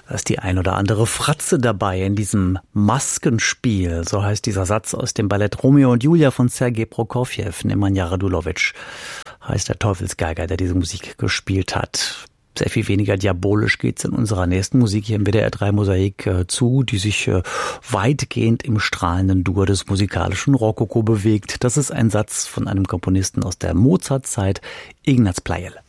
Da ist die ein oder andere Fratze dabei in diesem Maskenspiel. So heißt dieser Satz aus dem Ballett Romeo und Julia von Sergei Prokofjew. Nemanja Radulovic heißt der Teufelsgeiger, der diese Musik gespielt hat. Sehr viel weniger diabolisch geht's in unserer nächsten Musik hier im WDR 3 Mosaik zu, die sich weitgehend im strahlenden Dur des musikalischen Rokoko bewegt. Das ist ein Satz von einem Komponisten aus der Mozart-Zeit, Ignaz Pleyel.